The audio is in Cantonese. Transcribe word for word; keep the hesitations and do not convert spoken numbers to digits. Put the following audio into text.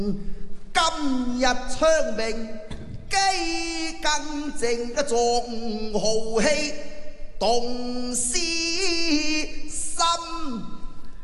今日昌明，雞更正嘅壯豪氣，動師